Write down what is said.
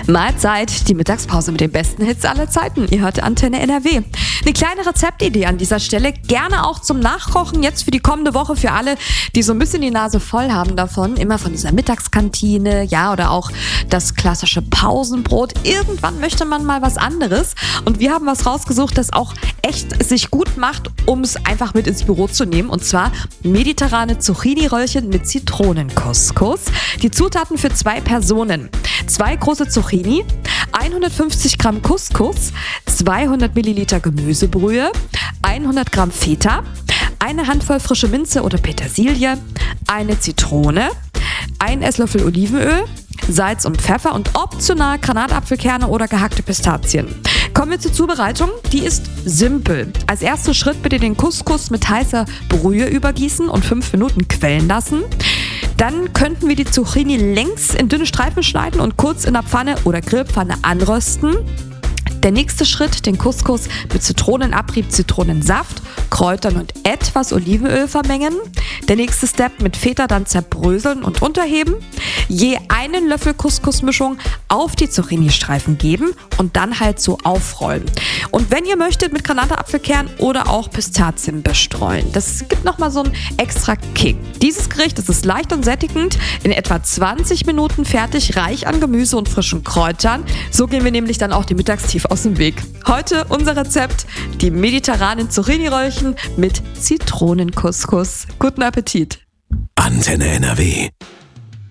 Mahlzeit, die Mittagspause mit den besten Hits aller Zeiten. Ihr hört Antenne NRW. Eine kleine Rezeptidee an dieser Stelle, gerne auch zum Nachkochen jetzt für die kommende Woche für alle, die so ein bisschen die Nase voll haben davon, immer von dieser Mittagskantine, ja, oder auch das klassische Pausenbrot. Irgendwann möchte man mal was anderes und wir haben was rausgesucht, das auch echt sich gut macht, um es einfach mit ins Büro zu nehmen, und zwar mediterrane Zucchini-Röllchen mit Zitronencouscous. Die Zutaten für 2 Personen: 2 große Zucchini, 150 Gramm Couscous, 200 Milliliter Gemüsebrühe, 100 Gramm Feta, eine Handvoll frische Minze oder Petersilie, eine Zitrone, 1 Esslöffel Olivenöl, Salz und Pfeffer und optional Granatapfelkerne oder gehackte Pistazien. Kommen wir zur Zubereitung. Die ist simpel. Als ersten Schritt bitte den Couscous mit heißer Brühe übergießen und 5 Minuten quellen lassen. Dann könnten wir die Zucchini längs in dünne Streifen schneiden und kurz in der Pfanne oder Grillpfanne anrösten. Der nächste Schritt, den Couscous mit Zitronenabrieb, Zitronensaft, Kräutern und etwas Olivenöl vermengen. Der nächste Step, mit Feta dann zerbröseln und unterheben. Je einen Löffel Couscous-Mischung auf die Zucchini-Streifen geben und dann halt so aufrollen. Und wenn ihr möchtet, mit Granatapfelkern oder auch Pistazien bestreuen. Das gibt nochmal so einen extra Kick. Dieses Gericht, das ist leicht und sättigend, in etwa 20 Minuten fertig, reich an Gemüse und frischen Kräutern. So gehen wir nämlich dann auch die Mittagstief aus dem Weg. Heute unser Rezept: die mediterranen Zucchini-Röllchen mit Zitronencouscous. Guten Appetit! Antenne NRW.